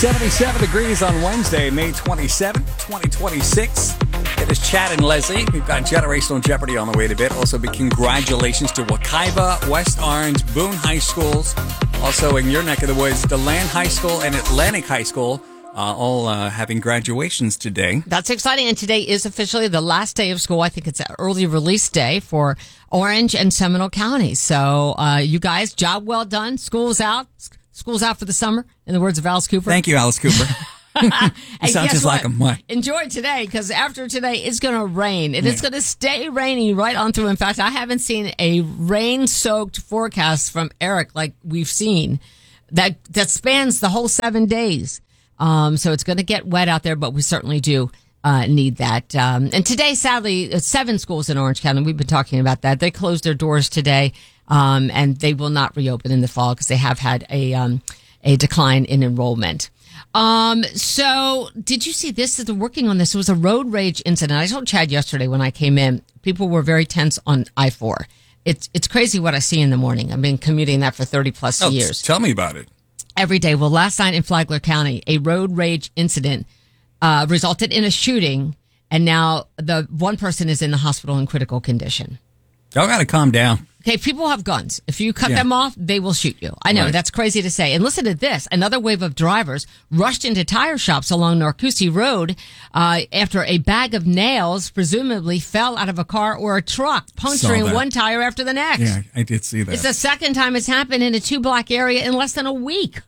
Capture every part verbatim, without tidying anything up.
seventy-seven degrees on Wednesday, May twenty-seventh, twenty twenty-six. It is Chad and Leslie. We've got Generational Jeopardy on the way to bit. Also, big congratulations to Wekiva, West Orange, Boone High Schools. Also, in your neck of the woods, DeLand High School and Atlantic High School. Uh, all uh, having graduations today. That's exciting. And today is officially the last day of school. I think it's an early release day for Orange and Seminole counties. So uh, you guys, job well done. School's out. School's out for the summer, in the words of Alice Cooper. Thank you, Alice Cooper. You hey, sound just what? like him. What? Enjoy today, because after today, it's going to rain. And yeah. it's going to stay raining right on through. In fact, I haven't seen a rain-soaked forecast from Eric like we've seen that that spans the whole seven days. Um, so it's going to get wet out there, but we certainly do uh, need that. Um, and today, sadly, seven schools in Orange County, we've been talking about that. They closed their doors today, um, and they will not reopen in the fall because they have had a um, a decline in enrollment. Um, so did you see this? They're working on this. It was a road rage incident. I told Chad yesterday when I came in, people were very tense on I four. It's, it's crazy what I see in the morning. I've been commuting that for thirty plus oh, years. Tell me about it. Every day. Well, last night in Flagler County, a road rage incident uh, resulted in a shooting, and now the one person is in the hospital in critical condition. Y'all got to calm down. Okay, people have guns. If you cut yeah. them off, they will shoot you. I know, right. That's crazy to say. And listen to this. Another wave of drivers rushed into tire shops along Narcoossee Road uh, after a bag of nails presumably fell out of a car or a truck, puncturing one tire after the next. Yeah, I did see that. It's the second time it's happened in a two-block area in less than a week.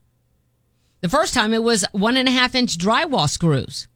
The first time it was one and a half inch drywall screws.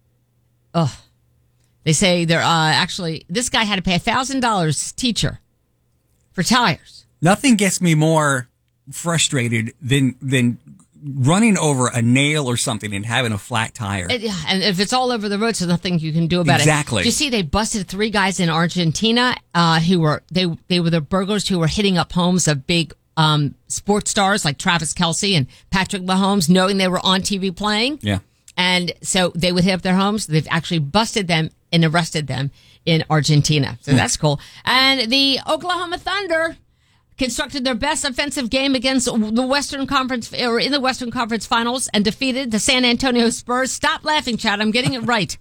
Ugh. They say they're uh, actually, this guy had to pay a thousand dollars teacher for tires. Nothing gets me more frustrated than than running over a nail or something and having a flat tire. And, and if it's all over the road, so nothing you can do about exactly. it. Exactly. You see, they busted three guys in Argentina uh, who were they they were the burglars who were hitting up homes of big um, sports stars like Travis Kelce and Patrick Mahomes, knowing they were on T V playing. Yeah. And so they would hit up their homes. They've actually busted them and arrested them in Argentina. So that's cool. And the Oklahoma Thunder constructed their best offensive game against the Western Conference, or in the Western Conference Finals, and defeated the San Antonio Spurs. Stop laughing, Chad. I'm getting it right.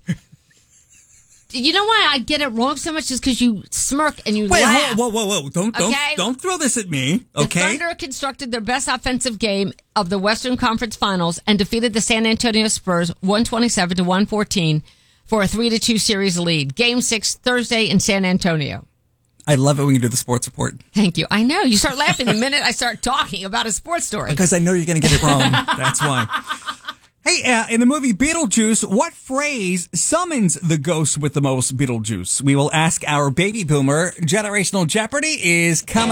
You know why I get it wrong so much is because you smirk and you Wait, laugh. whoa, whoa, whoa, whoa. Don't, don't, okay? don't throw this at me, okay? The Thunder constructed their best offensive game of the Western Conference Finals and defeated the San Antonio Spurs one twenty-seven to one fourteen for a three to two series lead. Game six, Thursday in San Antonio. I love it when you do the sports report. Thank you. I know. You start laughing the minute I start talking about a sports story. Because I know you're going to get it wrong. That's why. Hey, uh, in the movie Beetlejuice, what phrase summons the ghost with the most Beetlejuice? We will ask our baby boomer. Generational Jeopardy is coming.